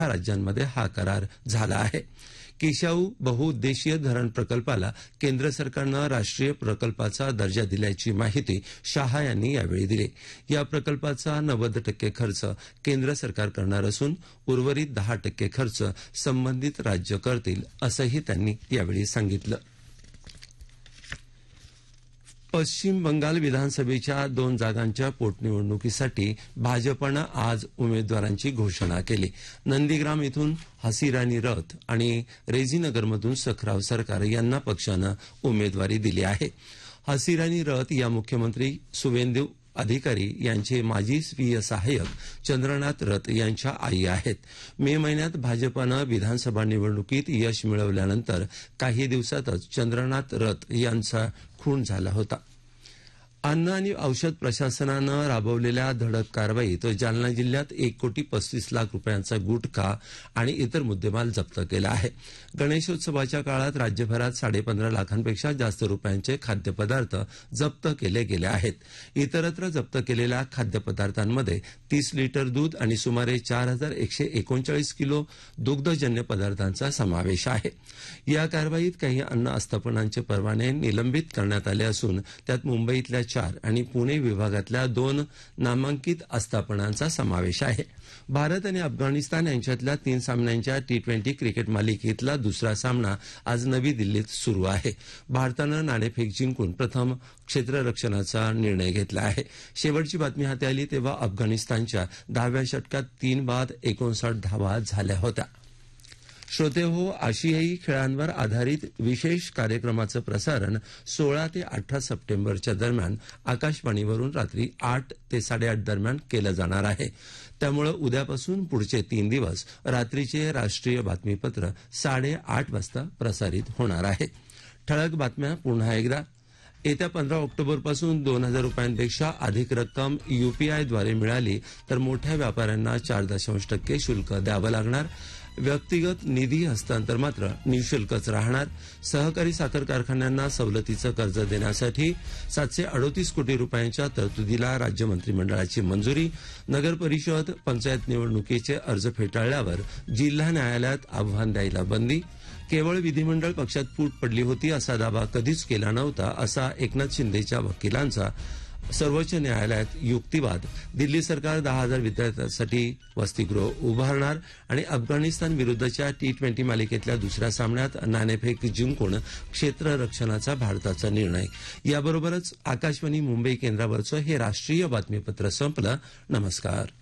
राज्यांमध्ये हा करार झाला आहे। केशाऊ बहुउद्देशीय धरण प्रकल्पाला केंद्र सरकारनं राष्ट्रीय प्रकल्पाचा दर्जा दिल्याची माहिती शहा यांनी यावेळी दिली। या प्रकल्पाचा 90% खर्च केंद्र सरकार करणार असून उर्वरित 10% खर्च संबंधित राज्य करतील असंही त्यांनी यावेळी सांगितलं। पश्चिम बंगाल विधानसभेच्या 2 जागांच्या पोटनिवडणुकीसाठी भाजपनं आज उमेदवारांची घोषणा केली। नंदीग्राम इथून हसीरानी रथ आणि रेझीनगरमधून सखराव सरकार यांना पक्षानं उमेदवारी दिली आहे। हसीरानी रथ या मुख्यमंत्री सुवेंदू अधिकारी यांचे माजी स्वीय सहाय्यक चंद्रनाथ रथ यांच्या आई आहेत। मे महिन्यात भाजपनं विधानसभा निवडणुकीत यश मिळवल्यानंतर काही दिवसातच चंद्रनाथ रथ यांचा खून झाला होता। अन्न आणि औषध प्रशासनानं राबवलेल्या धडक कारवाईत जालना जिल्ह्यात 1,35,00,000 रुपयांचा गुटखा आणि इतर मुद्देमाल जप्त केला आहे। गणेशोत्सवाच्या काळात राज्यभरात 15.5 लाखांपेक्षा जास्त रुपयांचे खाद्यपदार्थ जप्त केले गेले आहेत। इतरत्र जप्त केलेल्या खाद्यपदार्थांमध्ये 30 लिटर दूध आणि सुमारे 4,139 किलो दुग्धजन्य पदार्थांचा समावेश आहे। या कारवाईत काही अन्न आस्थापनांचे परवाने निलंबित करण्यात आले असून त्यात मुंबईतल्या 4 आणि पुणे विभागातल्या 2 नामांकित आस्थापनांचा समावेश आहे। भारत आणि अफगाणिस्तान यांच्यातल्या 3 सामन्यांच्या T20 क्रिकेट मालिकेतला दुसरा सामना आज नवी दिल्लीत सुरू आहे। भारतानं नाणेफेक जिंकून प्रथम क्षेत्ररक्षणाचा निर्णय घेतला आहे। शेवटची बातमी हाती आली तेव्हा अफगाणिस्तानच्या 10व्या षटकात 3 बाद 59 धावा झाल्या होत्या। श्रोते हो, आशियाई खेळांवर आधारित विशेष कार्यक्रमाचं प्रसारण 16 ते 18 सप्टेंबरच्या दरम्यान आकाशवाणीवरून रात्री 8 ते 8:30 दरम्यान केलं जाणार आहे। त्यामुळे उद्यापासून पुढचे 3 दिवस रात्रीचे राष्ट्रीय बातमीपत्र 8:30 वाजता प्रसारित होणार आहे। ठळक बातम्या पुन्हा एकदा। येत्या 15 ऑक्टोबरपासून 2,000 रुपयांपेक्षा अधिक रक्कम UPIद्वारे मिळाली तर मोठ्या व्यापाऱ्यांना 4.5% शुल्क द्यावं लागणार। व्यक्तिगत निधी हस्तांतर मात्र निःशुल्कच राहणार। सहकारी साखर कारखान्यांना सवलतीचं कर्ज देण्यासाठी 738 कोटी रुपयांच्या तरतुदीला राज्य मंत्रिमंडळाची मंजुरी। नगर परिषद पंचायत निवडणुकीचे अर्ज फेटाळल्यावर जिल्हा न्यायालयात आव्हान द्यायला बंदी। केवळ विधिमंडळ पक्षात फूट पडली होती असा दावा कधीच केला नव्हता असा एकनाथ शिंदेच्या वकिलांचा सर्वोच्च न्यायालयात युक्तिवाद। दिल्ली सरकार 10,000 विद्यार्थ्यांसाठी वसतिगृह उभारणार आणि अफगाणिस्तान विरुद्धच्या T20 मालिकेतल्या दुसऱ्या सामन्यात नाणेफेक जिंकून क्षेत्ररक्षणाचा भारताचा निर्णय। याबरोबरच आकाशवाणी मुंबई केंद्रावरचं हे राष्ट्रीय बातमीपत्र संपलं। नमस्कार।